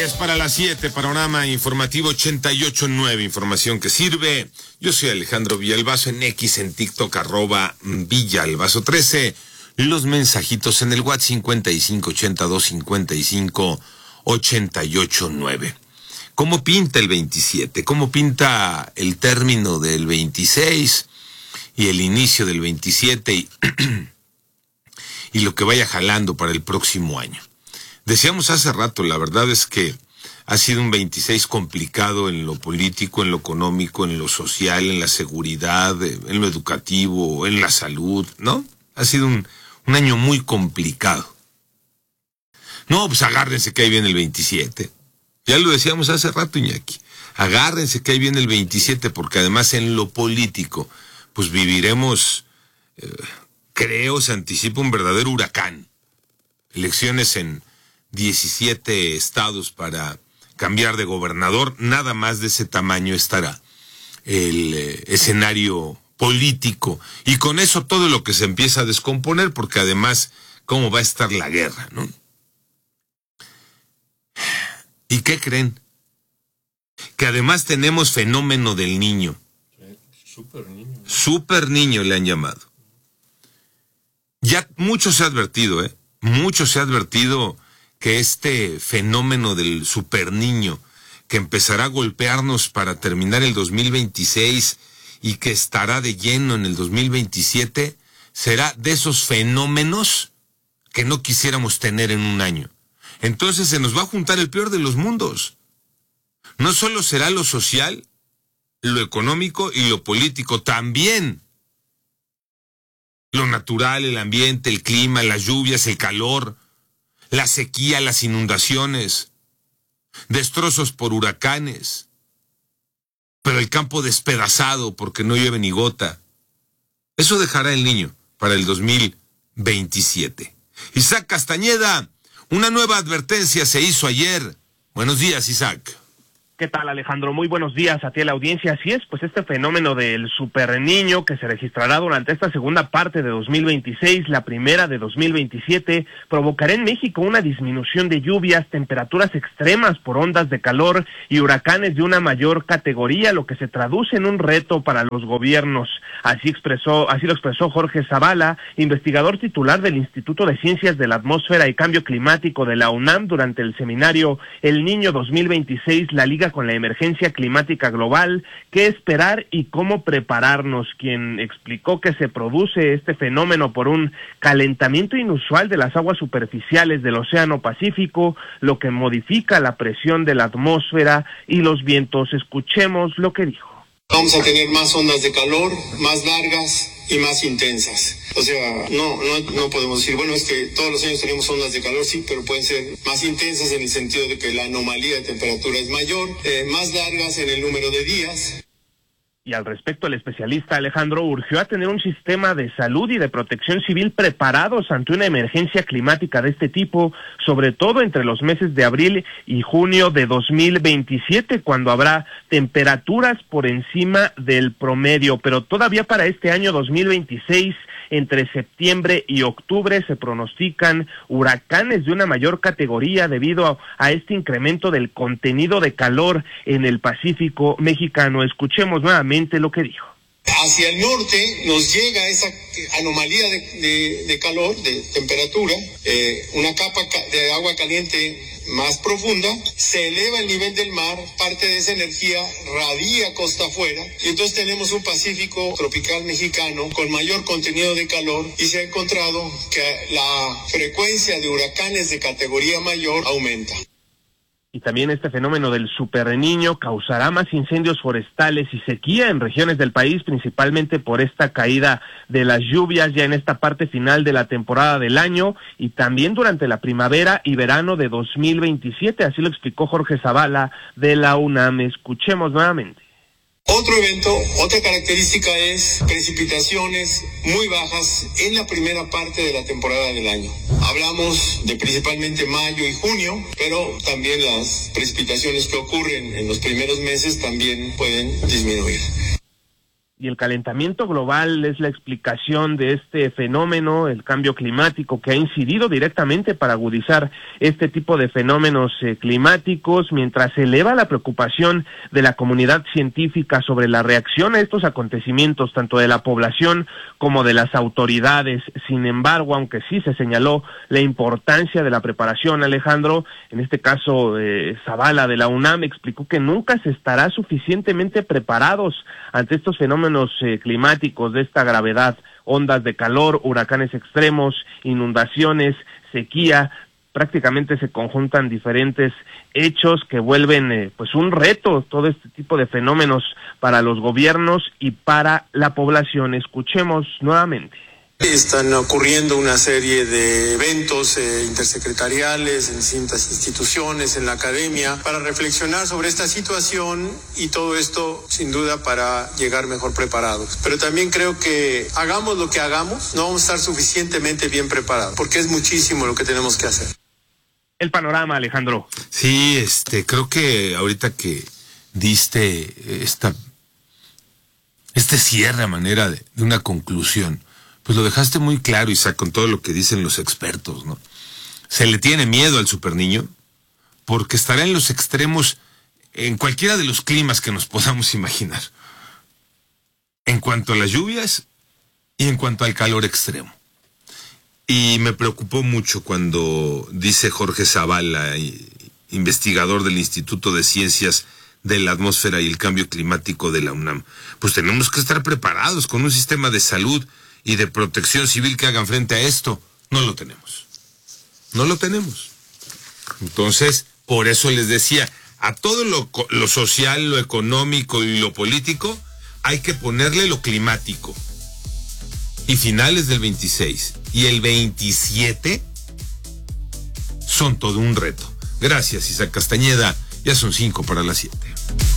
10 para las 7, panorama informativo 88.9, información que sirve. Yo soy Alejandro Villalbazo en X, en TikTok, @Villalbazo13. Los mensajitos en el WhatsApp 5582558889. ¿Cómo pinta el 27? ¿Cómo pinta el término del 26 y el inicio del 27 y lo que vaya jalando para el próximo año? Decíamos hace rato, la verdad es que ha sido un 26 complicado en lo político, en lo económico, en lo social, en la seguridad, en lo educativo, en la salud, ¿no? Ha sido un año muy complicado. No, pues agárrense que ahí viene el 27. Ya lo decíamos hace rato, Iñaki. Agárrense que ahí viene el 27, porque además en lo político, pues viviremos, creo, se anticipa un verdadero huracán. Elecciones en 17 estados para cambiar de gobernador, nada más de ese tamaño estará el escenario político, y con eso todo lo que se empieza a descomponer, porque además, ¿cómo va a estar la guerra, no? ¿Y qué creen? Que además tenemos fenómeno del niño. Super niño le han llamado. Ya mucho se ha advertido, mucho se ha advertido que este fenómeno del super niño, que empezará a golpearnos para terminar el 2026 y que estará de lleno en el 2027, será de esos fenómenos que no quisiéramos tener en un año. Entonces se nos va a juntar el peor de los mundos. No solo será lo social, lo económico y lo político, también lo natural, el ambiente, el clima, las lluvias, el calor, la sequía, las inundaciones, destrozos por huracanes, pero el campo despedazado porque no llueve ni gota. Eso dejará el niño para el 2027. Isaac Castañeda, una nueva advertencia se hizo ayer. Buenos días, Isaac. ¿Qué tal, Alejandro? Muy buenos días a ti, a la audiencia. Así es, pues este fenómeno del superniño que se registrará durante esta segunda parte de 2026, la primera de 2027, provocará en México una disminución de lluvias, temperaturas extremas por ondas de calor y huracanes de una mayor categoría, lo que se traduce en un reto para los gobiernos. Así lo expresó Jorge Zavala, investigador titular del Instituto de Ciencias de la Atmósfera y Cambio Climático de la UNAM, durante el seminario El Niño 2026, la Liga con la emergencia climática global, qué esperar y cómo prepararnos, quien explicó que se produce este fenómeno por un calentamiento inusual de las aguas superficiales del Océano Pacífico, lo que modifica la presión de la atmósfera y los vientos. Escuchemos lo que dijo. Vamos a tener más ondas de calor, más largas y más intensas. O sea, no podemos decir, bueno, es que todos los años tenemos ondas de calor, sí, pero pueden ser más intensas en el sentido de que la anomalía de temperatura es mayor, más largas en el número de días. Y al respecto, el especialista Alejandro urgió a tener un sistema de salud y de protección civil preparados ante una emergencia climática de este tipo, sobre todo entre los meses de abril y junio de 2027, cuando habrá temperaturas por encima del promedio. Pero todavía para este año 2026, entre septiembre y octubre, se pronostican huracanes de una mayor categoría debido a este incremento del contenido de calor en el Pacífico mexicano. Escuchemos nuevamente lo que dijo. Hacia el norte nos llega esa anomalía de calor, de temperatura, una capa de agua caliente más profunda, se eleva el nivel del mar, parte de esa energía radia costa afuera, y entonces tenemos un Pacífico tropical mexicano con mayor contenido de calor, y se ha encontrado que la frecuencia de huracanes de categoría mayor aumenta. Y también este fenómeno del superniño causará más incendios forestales y sequía en regiones del país, principalmente por esta caída de las lluvias ya en esta parte final de la temporada del año, y también durante la primavera y verano de 2027. Así lo explicó Jorge Zavala de la UNAM. Escuchemos nuevamente. Otro evento, otra característica es precipitaciones muy bajas en la primera parte de la temporada del año. Hablamos de principalmente mayo y junio, pero también las precipitaciones que ocurren en los primeros meses también pueden disminuir. y el calentamiento global es la explicación de este fenómeno, el cambio climático, que ha incidido directamente para agudizar este tipo de fenómenos climáticos, mientras se eleva la preocupación de la comunidad científica sobre la reacción a estos acontecimientos, tanto de la población como de las autoridades. Sin embargo, aunque sí se señaló la importancia de la preparación, Alejandro, en este caso Zavala de la UNAM explicó que nunca se estará suficientemente preparados ante estos fenómenos climáticos de esta gravedad, ondas de calor, huracanes extremos, inundaciones, sequía. Prácticamente se conjuntan diferentes hechos que vuelven pues un reto todo este tipo de fenómenos para los gobiernos y para la población. Escuchemos nuevamente. Están ocurriendo una serie de eventos intersecretariales en distintas instituciones, en la academia, para reflexionar sobre esta situación y todo esto sin duda para llegar mejor preparados. Pero también creo que hagamos lo que hagamos, no vamos a estar suficientemente bien preparados, porque es muchísimo lo que tenemos que hacer. El panorama, Alejandro. Sí, creo que ahorita que diste este cierre a manera de una conclusión, pues lo dejaste muy claro, Isaac, con todo lo que dicen los expertos, ¿no? Se le tiene miedo al superniño porque estará en los extremos en cualquiera de los climas que nos podamos imaginar. En cuanto a las lluvias y en cuanto al calor extremo. Y me preocupó mucho cuando dice Jorge Zavala, investigador del Instituto de Ciencias de la Atmósfera y el Cambio Climático de la UNAM. Pues tenemos que estar preparados con un sistema de salud y de protección civil que hagan frente a esto. No lo tenemos. No lo tenemos. Entonces, por eso les decía, a todo lo social, lo económico y lo político, hay que ponerle lo climático. Y finales del 26 y el 27 son todo un reto. Gracias, Isaac Castañeda. Ya son 5 para las 7.